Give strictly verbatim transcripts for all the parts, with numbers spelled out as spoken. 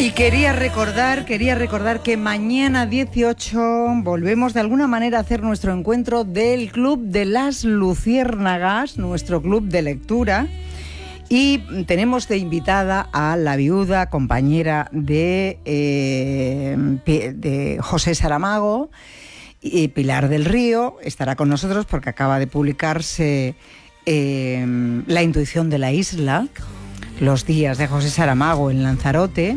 Y quería recordar, quería recordar que mañana dieciocho volvemos de alguna manera a hacer nuestro encuentro del Club de las Luciérnagas, nuestro club de lectura. Y tenemos de invitada a la viuda, compañera de, eh, de José Saramago, y Pilar del Río. Estará con nosotros porque acaba de publicarse eh, La intuición de la isla, los días de José Saramago en Lanzarote,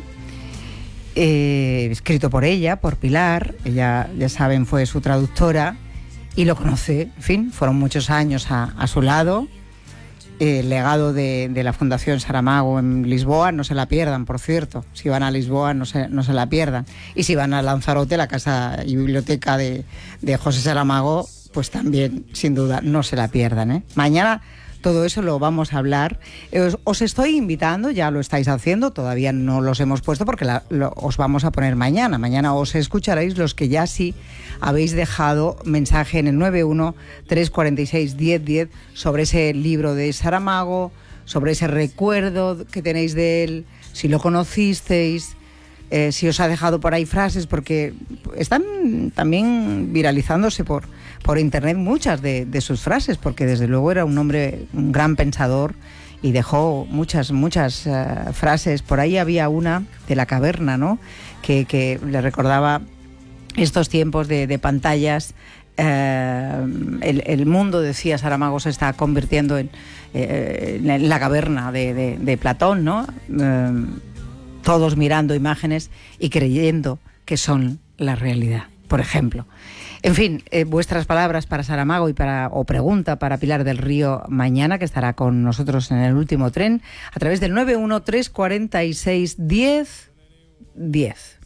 eh, escrito por ella, por Pilar. Ella, ya saben, fue su traductora y lo conoce, en fin, fueron muchos años a, a su lado. El legado de, de la Fundación Saramago en Lisboa, no se la pierdan, por cierto. Si van a Lisboa, no se, no se la pierdan. Y si van a Lanzarote, la casa y biblioteca de, de José Saramago, pues también, sin duda, no se la pierdan, ¿eh? Mañana todo eso lo vamos a hablar. Os, os estoy invitando, ya lo estáis haciendo, todavía no los hemos puesto porque la, lo, os vamos a poner mañana. Mañana os escucharéis los que ya sí habéis dejado mensaje en el nueve uno, tres cuatro seis, diez diez sobre ese libro de Saramago, sobre ese recuerdo que tenéis de él, si lo conocisteis, eh, si os ha dejado por ahí frases, porque están también viralizándose por, por internet muchas de, de sus frases, porque desde luego era un hombre, un gran pensador, y dejó muchas, muchas uh, frases. Por ahí había una de La caverna, ¿no?, que, que le recordaba estos tiempos de, de pantallas. Eh, el, el mundo, decía Saramago, se está convirtiendo en, eh, en la caverna de, de, de Platón, ¿no? Eh, todos mirando imágenes y creyendo que son la realidad, por ejemplo. En fin, eh, vuestras palabras para Saramago y para o pregunta para Pilar del Río mañana, que estará con nosotros en el último tren, a través del nueve uno, tres cuatro seis, diez diez.